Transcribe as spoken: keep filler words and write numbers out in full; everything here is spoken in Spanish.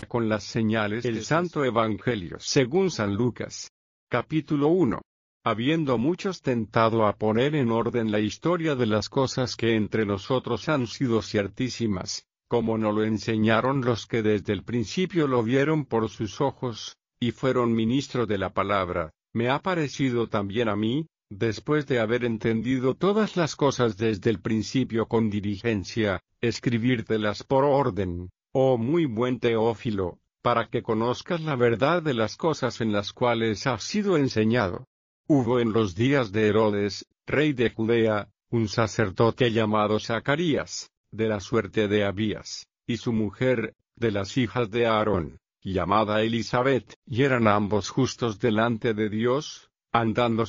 con las señales del Santo Evangelio según San Lucas. Capítulo uno. Habiendo muchos tentado a poner en orden la historia de las cosas que entre nosotros han sido ciertísimas, como nos lo enseñaron los que desde el principio lo vieron por sus ojos, y fueron ministros de la palabra, me ha parecido también a mí, después de haber entendido todas las cosas desde el principio con diligencia, escribírtelas por orden, oh muy buen Teófilo, para que conozcas la verdad de las cosas en las cuales has sido enseñado. Hubo en los días de Herodes, rey de Judea, un sacerdote llamado Zacarías, de la suerte de Abías, y su mujer, de las hijas de Aarón, llamada Elisabet, y eran ambos justos delante de Dios, andando